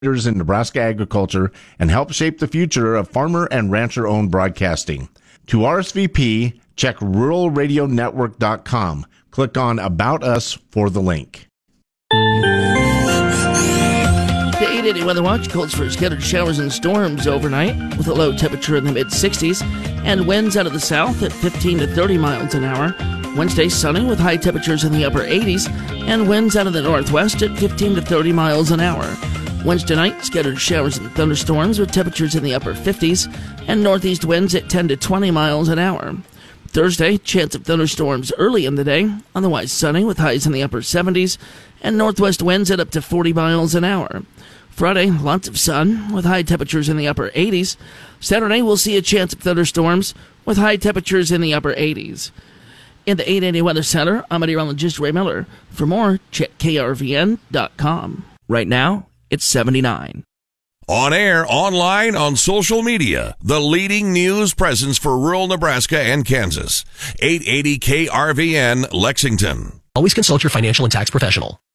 leaders in Nebraska agriculture and help shape the future of farmer and rancher-owned broadcasting. To RSVP, check ruralradionetwork.com. Click on About Us for the link. The 880 Weather Watch calls for scattered showers and storms overnight with a low temperature in the mid-60s and winds out of the south at 15 to 30 miles an hour. Wednesday, sunny with high temperatures in the upper 80s and winds out of the northwest at 15 to 30 miles an hour. Wednesday night, scattered showers and thunderstorms with temperatures in the upper 50s and northeast winds at 10 to 20 miles an hour. Thursday, chance of thunderstorms early in the day, otherwise sunny with highs in the upper 70s and northwest winds at up to 40 miles an hour. Friday, lots of sun with high temperatures in the upper 80s. Saturday, we'll see a chance of thunderstorms with high temperatures in the upper 80s. In the 880 Weather Center, I'm meteorologist Ray Miller. For more, check krvn.com. Right now, it's 79. On air, online, on social media, the leading news presence for rural Nebraska and Kansas. 880 KRVN, Lexington. Always consult your financial and tax professional.